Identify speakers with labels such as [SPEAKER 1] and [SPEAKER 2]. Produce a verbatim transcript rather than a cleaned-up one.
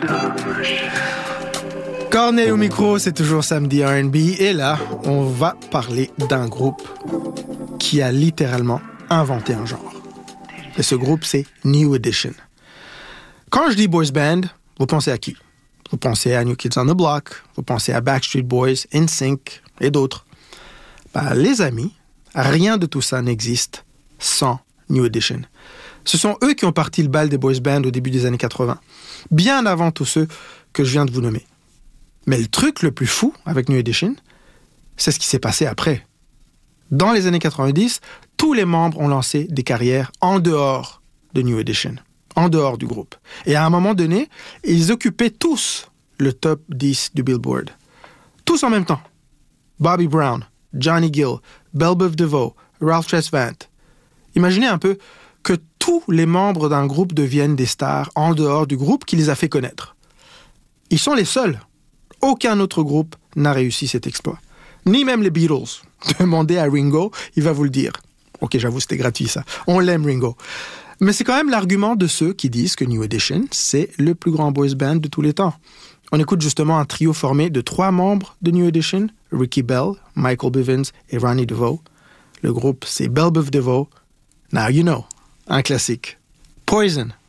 [SPEAKER 1] Corneille au micro, c'est toujours Samedi R and B. Et là, on va parler d'un groupe qui a littéralement inventé un genre. Et ce groupe, c'est New Edition. Quand je dis boys band, vous pensez à qui? Vous pensez à New Kids on the Block, vous pensez à Backstreet Boys, N Sync et d'autres. Ben, les amis, rien de tout ça n'existe sans New Edition. Ce sont eux qui ont parti le bal des boys bands au début des années quatre-vingts, bien avant tous ceux que je viens de vous nommer. Mais le truc le plus fou avec New Edition, c'est ce qui s'est passé après. Dans les années quatre-vingt-dix, tous les membres ont lancé des carrières en dehors de New Edition, en dehors du groupe. Et à un moment donné, ils occupaient tous le top dix du Billboard. Tous en même temps. Bobby Brown, Johnny Gill, Belle Biv DeVoe, Ralph Tresvant. Imaginez un peu que tous les membres d'un groupe deviennent des stars en dehors du groupe qui les a fait connaître. Ils sont les seuls. Aucun autre groupe n'a réussi cet exploit. Ni même les Beatles. Demandez à Ringo, il va vous le dire. Ok, j'avoue, c'était gratuit ça. On l'aime, Ringo. Mais c'est quand même l'argument de ceux qui disent que New Edition, c'est le plus grand boys band de tous les temps. On écoute justement un trio formé de trois membres de New Edition, Ricky Bell, Michael Bivins et Ronnie DeVoe. Le groupe, c'est Belle Biv DeVoe. Now you know, un classique. Poison.